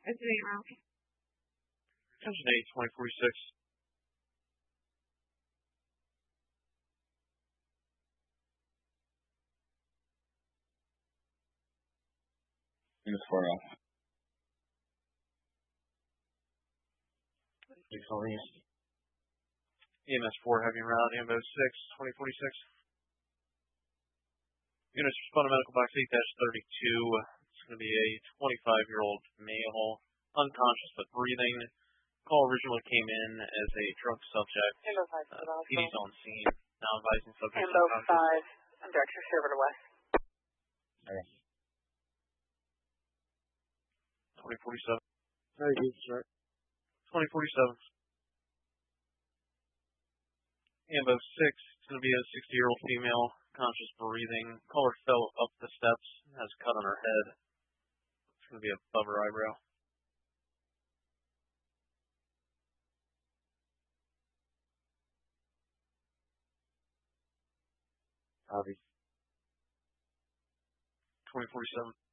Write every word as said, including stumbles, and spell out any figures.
It's an eight round. Attention eight, twenty forty-six. Unit four off. E M S four heavy round, Ambo six, twenty forty-six. Units respond to medical box eight thirty-two. It's going to be a twenty-five-year-old male, unconscious but breathing. Call originally came in as a drunk subject. Ambo five, Uh, P D's on scene. Now advising subject. Ambo five, I'm direction server to west. Okay. twenty forty-seven. Very good, sir. twenty forty-seven. Ambo six, it's going to be a sixty-year-old female, conscious breathing. Caller fell up the steps, has a cut on her head. It's going to be above her eyebrow. Copy. twenty forty-seven.